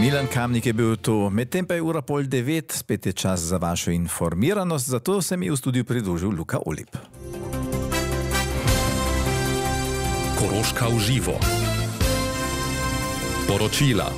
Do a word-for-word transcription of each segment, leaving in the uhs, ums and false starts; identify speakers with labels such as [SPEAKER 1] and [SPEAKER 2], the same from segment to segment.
[SPEAKER 1] Milan Kamnik je bil tu, medtem pa je ura pol devet, spet je čas za vašo informiranost, zato se mi je v studiu pridružil Luka Olip.
[SPEAKER 2] Koroška v živo. Poročila.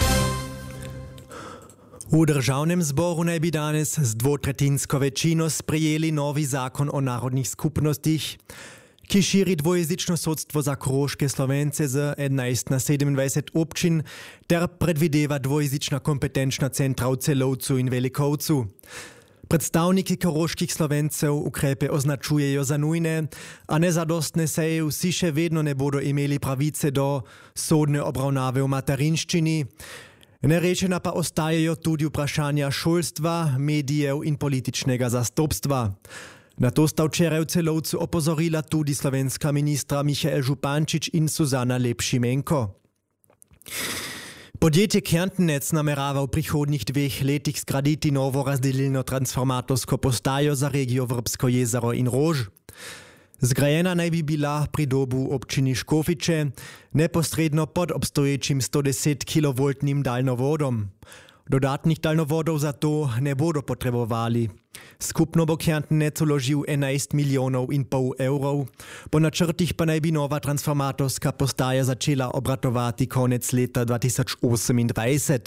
[SPEAKER 3] V državnem zboru naj bi danes z dvotretinsko večino sprejeli novi zakon o narodnih skupnostih, ki širi dvojezično sodstvo za koroške Slovence z enajst na sedemindvajset občin ter predvideva dvojezična kompetenčna centra v Celovcu in Velikovcu. Predstavniki koroških Slovencev ukrepe označujejo za nujne, a nezadostne, saj vsi še vedno ne bodo imeli pravice do sodne obravnave v materinščini. Nerešena pa ostajajo tudi vprašanja šolstva, medijev in političnega zastopstva. Na to sta včeraj v Celovcu opozorila tudi slovenska ministra Michael Župančič in Suzana Lep-Šimenko. Podjetje Kärntenetz namerava v prihodnjih dveh letih zgraditi novo razdelilno transformatorsko postajo za regijo Vrbsko jezero in Rož. Zgrajena naj bi bila pri Dobu v občini Škofiče, neposredno pod obstoječim sto deset kilovoltnim daljnovodom. Dodatnih daljnovodov zato ne bodo potrebovali. Skupno bo Kärntenetz vložil enajst milijonov in pol evrov, po načrtih pa naj bi nova transformatorska postaja začela obratovati konec leta dva tisoč osemindvajset.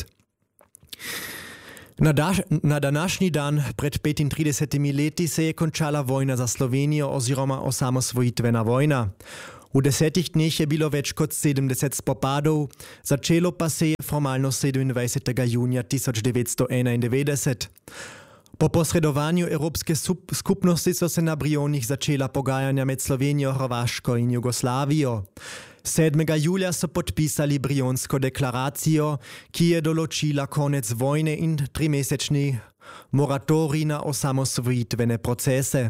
[SPEAKER 3] Na, daš, na današnji dan pred petintridesetimi leti se je končala vojna za Slovenijo oziroma osamosvojitvena vojna. V desetih dneh je bilo več kot sedemdeset spopadov, začelo pa se je formalno sedemindvajsetega junija tisoč devetsto enaindevetdeset. Po posredovanju Evropske skupnosti so se na Brionih začela pogajanja med Slovenijo, Hrvaško in Jugoslavijo. sedmega julija so podpisali Brionsko deklaracijo, ki je določila konec vojne in trimesečni moratorij na osamosvojitvene procese.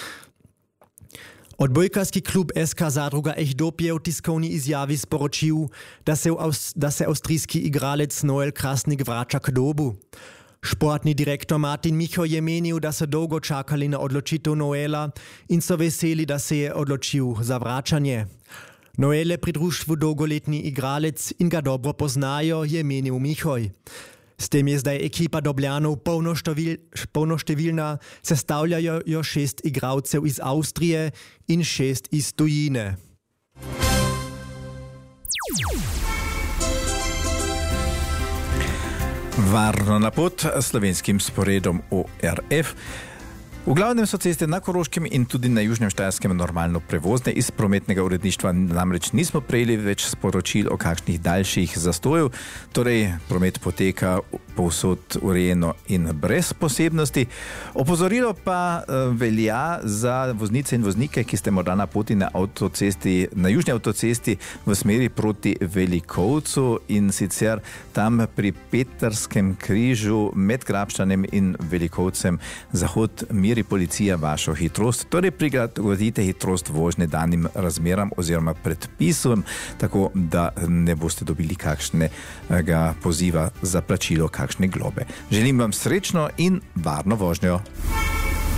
[SPEAKER 3] Odbojkarski klub S K Zadruga Ejdop je v tiskovni izjavi sporočil, da se, Avst- da se avstrijski igralec Noel Krasnik vrača k Dobu. Športni direktor Martin Micho je menil, da so dolgo čakali na odločitev Noela in so veseli, da se je odločil za vračanje. Noel je pri društvu dolgoletni igralec in ga dobro poznajo, je menil Michoj. S tem je zdaj ekipa Dobljanov polnoštevil, polnoštevilna, sestavljajo jo šest igralcev iz Avstrije in šest iz tujine.
[SPEAKER 1] Varno na pot slovenskim sporedom O R F. V glavnem so ceste na Koroškem in tudi na Južnem Štajerskem normalno prevozne. Iz prometnega uredništva namreč nismo prejeli več sporočil o kakšnih daljših zastojev, torej promet poteka povsod urejeno in brez posebnosti. Opozorilo pa velja za voznice in voznike, ki ste morda na poti na avtocesti, na južni avtocesti v smeri proti Velikovcu in sicer tam pri Petrskem križu med Grabščanem in Velikovcem zahod meri policija vašo hitrost, torej prilagodite hitrost vožnje danim razmeram oziroma predpisom, tako da ne boste dobili kakšnega poziva za plačilo kakšne globe. Želim vam srečno in varno vožnjo.